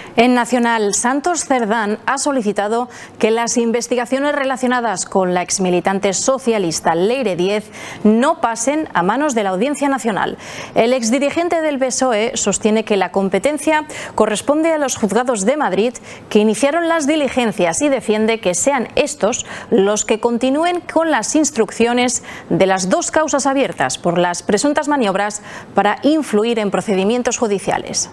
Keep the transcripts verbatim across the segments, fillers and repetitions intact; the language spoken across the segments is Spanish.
En Nacional, Santos Cerdán ha solicitado que las investigaciones relacionadas con la exmilitante socialista Leire Díez no pasen a manos de la Audiencia Nacional. El exdirigente del P S O E sostiene que la competencia corresponde a los juzgados de Madrid que iniciaron las diligencias y defiende que sean estos los que continúen con las instrucciones de las dos causas abiertas por las presuntas maniobras para influir en procedimientos judiciales.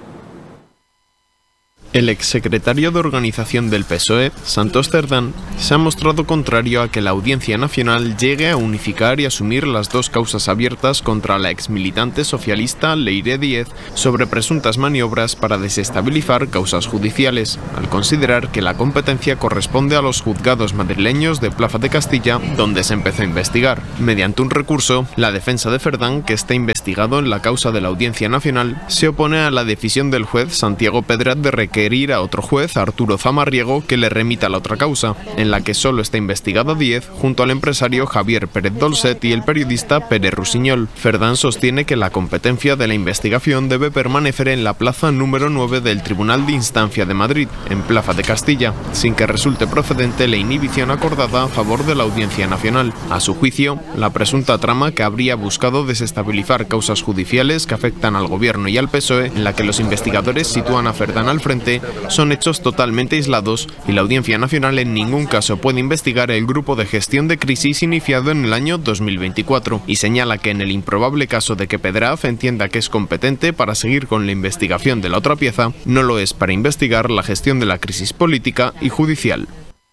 El exsecretario de Organización del P S O E, Santos Cerdán, se ha mostrado contrario a que la Audiencia Nacional llegue a unificar y asumir las dos causas abiertas contra la exmilitante socialista Leire Díez sobre presuntas maniobras para desestabilizar causas judiciales, al considerar que la competencia corresponde a los juzgados madrileños de Plaza de Castilla, donde se empezó a investigar. Mediante un recurso, la defensa de Cerdán, que está investigado en la causa de la Audiencia Nacional, se opone a la decisión del juez Santiago Pedret de requerir ir a otro juez, Arturo Zamarriego, que le remita la otra causa, en la que solo está investigado Díez, junto al empresario Javier Pérez Dolcet y el periodista Pérez Rusiñol. Cerdán sostiene que la competencia de la investigación debe permanecer en la plaza número nueve del Tribunal de Instancia de Madrid, en Plaza de Castilla, sin que resulte procedente la inhibición acordada a favor de la Audiencia Nacional. A su juicio, la presunta trama que habría buscado desestabilizar causas judiciales que afectan al gobierno y al P S O E, en la que los investigadores sitúan a Cerdán al frente, son hechos totalmente aislados y la Audiencia Nacional en ningún caso puede investigar el grupo de gestión de crisis iniciado en el año dos mil veinticuatro, y señala que en el improbable caso de que Pedraz entienda que es competente para seguir con la investigación de la otra pieza, no lo es para investigar la gestión de la crisis política y judicial.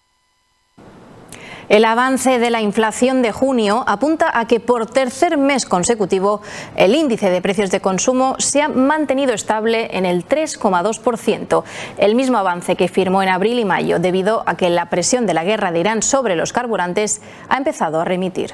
El avance de la inflación de junio apunta a que por tercer mes consecutivo el índice de precios de consumo se ha mantenido estable en el tres coma dos por ciento, el mismo avance que firmó en abril y mayo, debido a que la presión de la guerra de Irán sobre los carburantes ha empezado a remitir.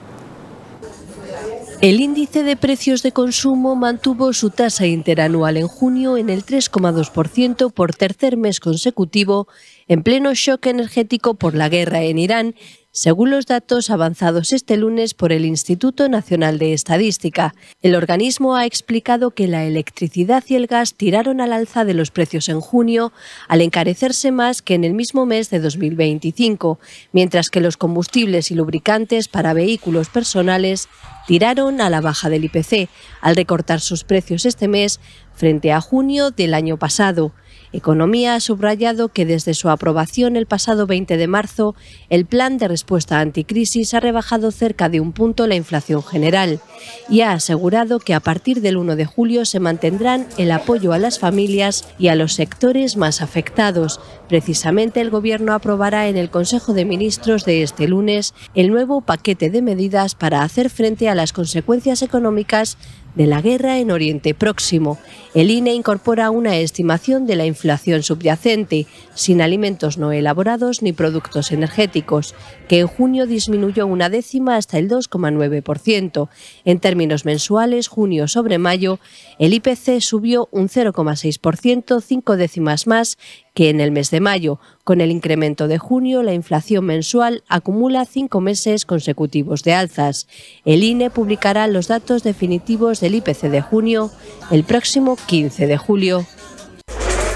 El índice de precios de consumo mantuvo su tasa interanual en junio en el tres coma dos por ciento por tercer mes consecutivo, en pleno shock energético por la guerra en Irán, según los datos avanzados este lunes por el Instituto Nacional de Estadística. El organismo ha explicado que la electricidad y el gas tiraron al alza de los precios en junio, al encarecerse más que en el mismo mes de dos mil veinticinco, mientras que los combustibles y lubricantes para vehículos personales tiraron a la baja del I P C, al recortar sus precios este mes frente a junio del año pasado. Economía ha subrayado que desde su aprobación el pasado veinte de marzo, el plan de respuesta anticrisis ha rebajado cerca de un punto la inflación general y ha asegurado que a partir del uno de julio se mantendrán el apoyo a las familias y a los sectores más afectados. Precisamente el Gobierno aprobará en el Consejo de Ministros de este lunes el nuevo paquete de medidas para hacer frente a las consecuencias económicas de la guerra en Oriente Próximo. El I N E incorpora una estimación de la inflación subyacente, sin alimentos no elaborados ni productos energéticos, que en junio disminuyó una décima hasta el dos coma nueve por ciento. En términos mensuales, junio sobre mayo, el I P C subió un cero coma seis por ciento, cinco décimas más que en el mes de mayo. Con el incremento de junio, la inflación mensual acumula cinco meses consecutivos de alzas. El I N E publicará los datos definitivos del I P C de junio el próximo quince de julio.